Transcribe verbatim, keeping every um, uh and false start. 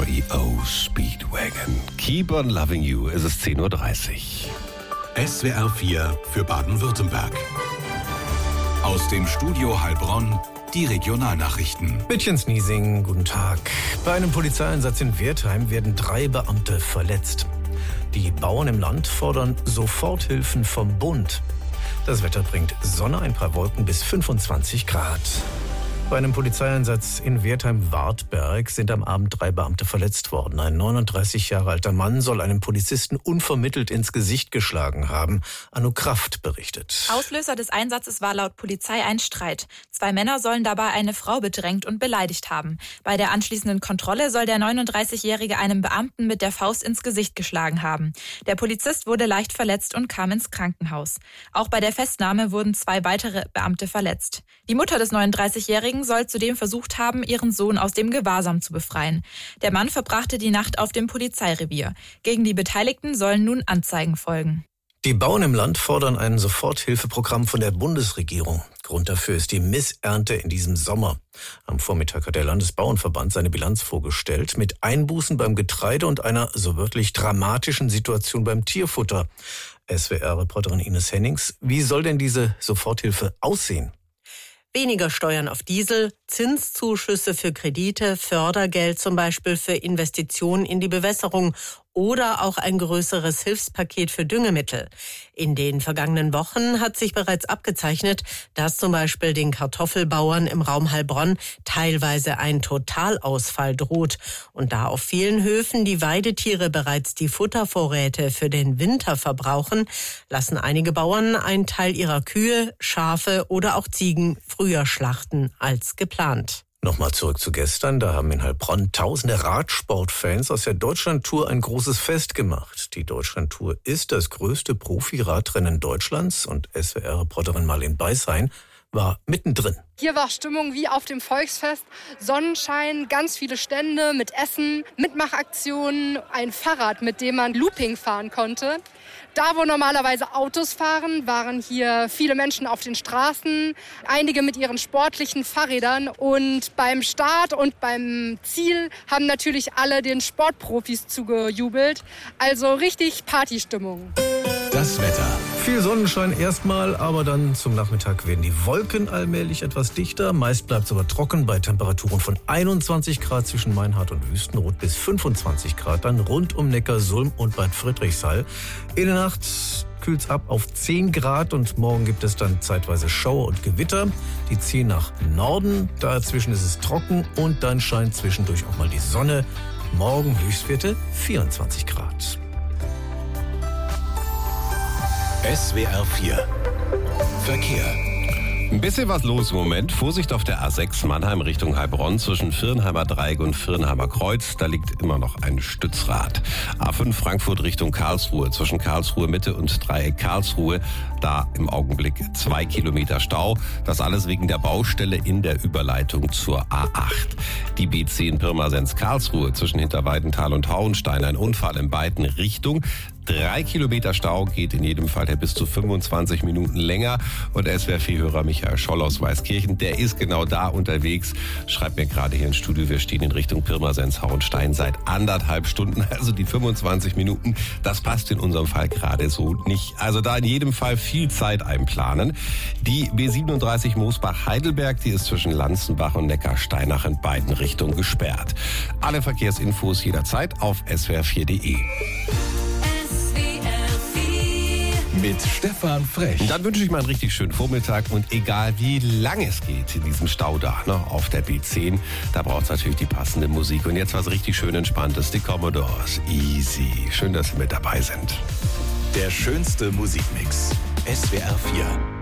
R E O Speedwagon. Keep on Loving You, es ist zehn Uhr dreißig. S W R vier für Baden-Württemberg. Aus dem Studio Heilbronn die Regionalnachrichten. Mit Jens Niesing, guten Tag. Bei einem Polizeieinsatz in Wertheim werden drei Beamte verletzt. Die Bauern im Land fordern Soforthilfen vom Bund. Das Wetter bringt Sonne, ein paar Wolken bis fünfundzwanzig Grad. Bei einem Polizeieinsatz in Wertheim-Wartberg sind am Abend drei Beamte verletzt worden. Ein neununddreißig Jahre alter Mann soll einem Polizisten unvermittelt ins Gesicht geschlagen haben. Anno Kraft berichtet. Auslöser des Einsatzes war laut Polizei ein Streit. Zwei Männer sollen dabei eine Frau bedrängt und beleidigt haben. Bei der anschließenden Kontrolle soll der neununddreißigjährige einem Beamten mit der Faust ins Gesicht geschlagen haben. Der Polizist wurde leicht verletzt und kam ins Krankenhaus. Auch bei der Festnahme wurden zwei weitere Beamte verletzt. Die Mutter des neununddreißigjährigen soll zudem versucht haben, ihren Sohn aus dem Gewahrsam zu befreien. Der Mann verbrachte die Nacht auf dem Polizeirevier. Gegen die Beteiligten sollen nun Anzeigen folgen. Die Bauern im Land fordern ein Soforthilfeprogramm von der Bundesregierung. Grund dafür ist die Missernte in diesem Sommer. Am Vormittag hat der Landesbauernverband seine Bilanz vorgestellt mit Einbußen beim Getreide und einer so wörtlich dramatischen Situation beim Tierfutter. S W R-Reporterin Ines Hennings, wie soll denn diese Soforthilfe aussehen? Weniger Steuern auf Diesel, Zinszuschüsse für Kredite, Fördergeld zum Beispiel für Investitionen in die Bewässerung oder auch ein größeres Hilfspaket für Düngemittel. In den vergangenen Wochen hat sich bereits abgezeichnet, dass zum Beispiel den Kartoffelbauern im Raum Heilbronn teilweise ein Totalausfall droht. Und da auf vielen Höfen die Weidetiere bereits die Futtervorräte für den Winter verbrauchen, lassen einige Bauern einen Teil ihrer Kühe, Schafe oder auch Ziegen früher schlachten als geplant. Nochmal zurück zu gestern, da haben in Heilbronn tausende Radsportfans aus der Deutschlandtour ein großes Fest gemacht. Die Deutschlandtour ist das größte Profi-Radrennen Deutschlands und S W R-Reporterin Marlene Beisheim war mittendrin. Hier war Stimmung wie auf dem Volksfest. Sonnenschein, ganz viele Stände mit Essen, Mitmachaktionen, ein Fahrrad, mit dem man Looping fahren konnte. Da, wo normalerweise Autos fahren, waren hier viele Menschen auf den Straßen, einige mit ihren sportlichen Fahrrädern. Und beim Start und beim Ziel haben natürlich alle den Sportprofis zugejubelt. Also richtig Partystimmung. Das Wetter. Viel Sonnenschein erstmal, aber dann zum Nachmittag werden die Wolken allmählich etwas dichter. Meist bleibt es aber trocken bei Temperaturen von einundzwanzig Grad zwischen Meinhard und Wüstenrot bis fünfundzwanzig Grad dann rund um Neckarsulm und Bad Friedrichshall. In der Nacht kühlt es ab auf zehn Grad und morgen gibt es dann zeitweise Schauer und Gewitter. Die ziehen nach Norden, dazwischen ist es trocken und dann scheint zwischendurch auch mal die Sonne. Morgen Höchstwerte vierundzwanzig Grad. S W R vier Verkehr. Ein bisschen was los im Moment. Vorsicht auf der A sechs Mannheim Richtung Heilbronn zwischen Viernheimer Dreieck und Viernheimer Kreuz. Da liegt immer noch ein Stützrad. A fünf Frankfurt Richtung Karlsruhe zwischen Karlsruhe Mitte und Dreieck Karlsruhe. Da im Augenblick zwei Kilometer Stau. Das alles wegen der Baustelle in der Überleitung zur A acht. Die B zehn Pirmasens Karlsruhe zwischen Hinterweidenthal und Hauenstein. Ein Unfall in beiden Richtungen. Drei Kilometer Stau geht in jedem Fall der bis zu fünfundzwanzig Minuten länger. Und S W R vier-Hörer Michael Scholl aus Weißkirchen, der ist genau da unterwegs. Schreibt mir gerade hier ins Studio, wir stehen in Richtung Pirmasens Hauenstein seit anderthalb Stunden. Also die fünfundzwanzig Minuten, das passt in unserem Fall gerade so nicht. Also da in jedem Fall viel Zeit einplanen. Die B siebenunddreißig Moosbach-Heidelberg, die ist zwischen Lanzenbach und Neckarsteinach in beiden Richtungen gesperrt. Alle Verkehrsinfos jederzeit auf S W R vier Punkt de. Mit Stefan Frech. Dann wünsche ich mal einen richtig schönen Vormittag und egal wie lange es geht in diesem Stau da, ne, auf der B zehn, da braucht es natürlich die passende Musik. Und jetzt was richtig schön Entspanntes, die Commodores, Easy. Schön, dass Sie mit dabei sind. Der schönste Musikmix. S W R vier.